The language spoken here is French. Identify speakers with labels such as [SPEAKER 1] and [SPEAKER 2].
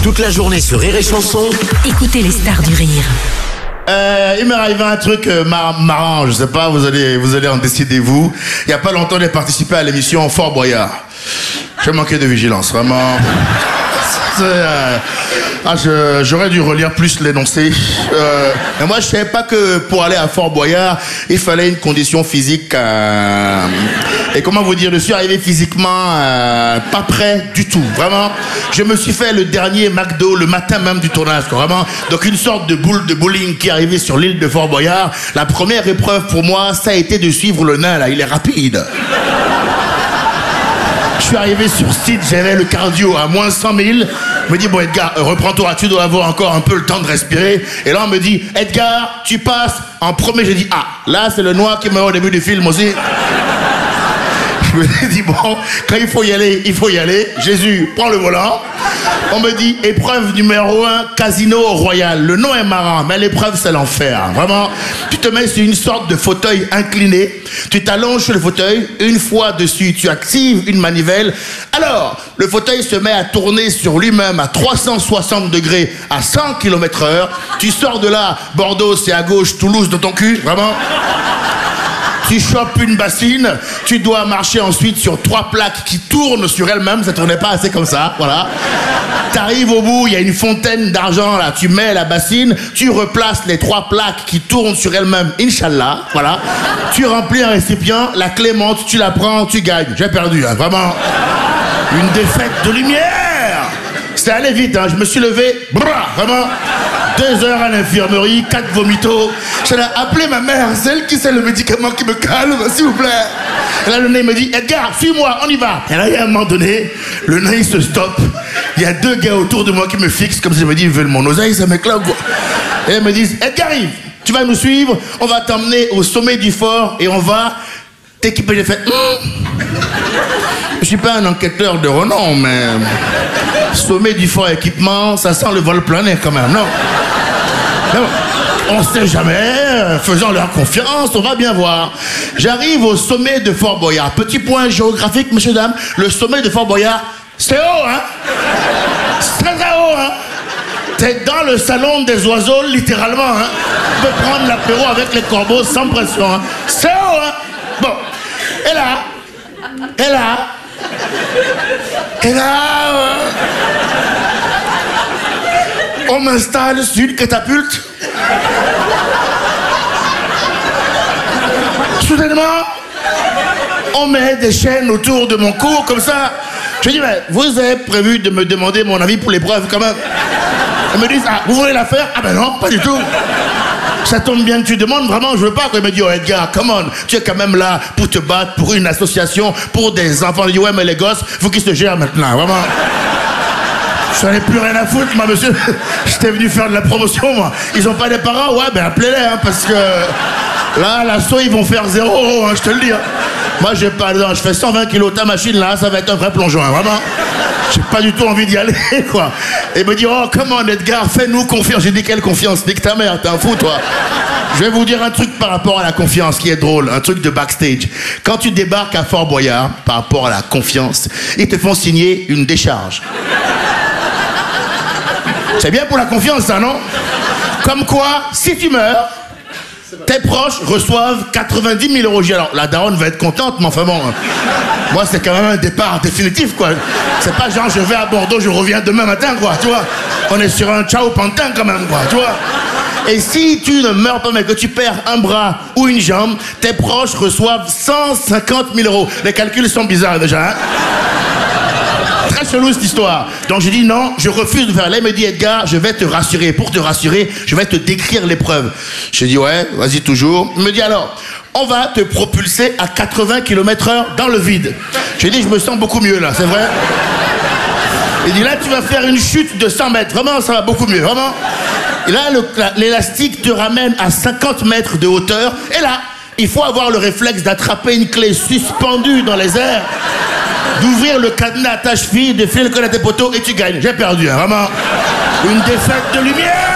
[SPEAKER 1] Toute la journée sur Rire et Chanson.
[SPEAKER 2] Écoutez les stars du rire.
[SPEAKER 3] Il m'est arrivé un truc marrant, je sais pas, vous allez en décider vous. Il y a pas longtemps, j'ai participé à l'émission Fort Boyard. J'ai manqué de vigilance, vraiment. J'aurais dû relire plus l'énoncé. Mais moi, je savais pas que pour aller à Fort Boyard, il fallait une condition physique. Et comment vous dire, je suis arrivé physiquement pas prêt du tout. Vraiment, je me suis fait le dernier McDo le matin même du tournage. Quoi, vraiment, donc une sorte de boule de bowling qui est arrivée sur l'île de Fort Boyard. La première épreuve pour moi, ça a été de suivre le nain là. Il est rapide. Je suis arrivé sur site, j'avais le cardio à moins 100 000. Je me dis, bon Edgar, reprends-toi, tu dois avoir encore un peu le temps de respirer. Et là on me dit, Edgar, tu passes en premier. J'ai dit, ah, là c'est le noir qui meurt au début du film aussi. Je me suis dit, bon, quand il faut y aller, il faut y aller. Jésus, prends le volant. On me dit, épreuve numéro 1, Casino Royal. Le nom est marrant, mais l'épreuve, c'est l'enfer. Vraiment, tu te mets sur une sorte de fauteuil incliné. Tu t'allonges sur le fauteuil. Une fois dessus, tu actives une manivelle. Alors, le fauteuil se met à tourner sur lui-même à 360 degrés à 100 km/h. Tu sors de là, Bordeaux, c'est à gauche, Toulouse dans ton cul. Vraiment. Tu chopes une bassine, tu dois marcher ensuite sur 3 plaques qui tournent sur elles-mêmes, ça tournait pas assez comme ça, voilà. T'arrives au bout, il y a une fontaine d'argent là, tu mets la bassine, tu replaces les 3 plaques qui tournent sur elles-mêmes, Inch'Allah, voilà. Tu remplis un récipient, la clé monte, tu la prends, tu gagnes. J'ai perdu, hein, vraiment. Une défaite de lumière. C'était allé vite, hein, je me suis levé, vraiment. 2 heures à l'infirmerie, 4 vomitos. J'ai appelé ma mère, celle qui sait le médicament qui me calme, s'il vous plaît. Et là, le nain me dit, Edgar, suis-moi, on y va. Et là, il y a un moment donné, le nain, il se stoppe. Il y a 2 gars autour de moi qui me fixent, comme si je me dis, ils veulent mon oseille, ce mec-là, quoi. Et ils me disent, Edgar, arrive, tu vas nous suivre, on va t'emmener au sommet du fort et on va t'équiper. J'ai fait, je suis pas un enquêteur de renom, mais sommet du fort équipement, ça sent le vol plané quand même, non? Non, on sait jamais, faisons leur confiance, on va bien voir. J'arrive au sommet de Fort Boyard. Petit point géographique, messieurs, dames, le sommet de Fort Boyard, c'est haut, hein? C'est très haut, hein? T'es dans le salon des oiseaux, littéralement, hein? Tu peux prendre l'apéro avec les corbeaux sans pression, hein? C'est haut, hein? Bon, et là, on m'installe sur une catapulte. Soudainement, on met des chaînes autour de mon cou, comme ça. Je dis, mais vous avez prévu de me demander mon avis pour l'épreuve, quand même? Ils me disent, ah, vous voulez la faire? Ah ben non, pas du tout. Ça tombe bien que tu demandes, vraiment, je veux pas. Quand il me dit, oh Edgar, come on, tu es quand même là pour te battre pour une association, pour des enfants. Je dis, ouais, mais les gosses, faut qu'ils se gèrent maintenant, vraiment. J'en ai plus rien à foutre, moi, monsieur. J'étais venu faire de la promotion, moi. Ils ont pas des parents? Ouais, ben appelez-les, hein, parce que là, l'assaut, ils vont faire 0 €, hein, je te le dis. Hein. Moi, j'ai pas, non, je fais 120 kilos, ta machine, là, ça va être un vrai plongeon, hein, vraiment. J'ai pas du tout envie d'y aller, quoi. Et il me dit, oh, comment, Edgar, fais-nous confiance. J'ai dit, quelle confiance? Nique ta mère, t'es un fou, toi. Je vais vous dire un truc par rapport à la confiance qui est drôle, un truc de backstage. Quand tu débarques à Fort Boyard, par rapport à la confiance, ils te font signer une décharge. C'est bien pour la confiance, ça, non? Comme quoi, si tu meurs, tes proches reçoivent 90 000 €. Alors, la daronne va être contente, mais enfin bon... Moi, c'est quand même un départ définitif, quoi. C'est pas genre, je vais à Bordeaux, je reviens demain matin, quoi, tu vois. On est sur un ciao pantin, quand même, quoi, tu vois. Et si tu ne meurs pas, mais que tu perds un bras ou une jambe, tes proches reçoivent 150 000 €. Les calculs sont bizarres, déjà, hein. Très chelou, cette histoire. Donc, je dis non, je refuse de faire. Là, il me dit, Edgar, je vais te rassurer. Pour te rassurer, je vais te décrire l'épreuve. Je dis, ouais, vas-y, toujours. Il me dit, alors... on va te propulser à 80 km/h dans le vide. J'ai dit, je me sens beaucoup mieux là, c'est vrai. Il dit, là, tu vas faire une chute de 100 mètres. Vraiment, ça va beaucoup mieux, vraiment. Et là, l'élastique te ramène à 50 mètres de hauteur. Et là, il faut avoir le réflexe d'attraper une clé suspendue dans les airs, d'ouvrir le cadenas à ta cheville, de filer le col à tes poteaux et tu gagnes. J'ai perdu, hein, vraiment. Une défaite de lumière.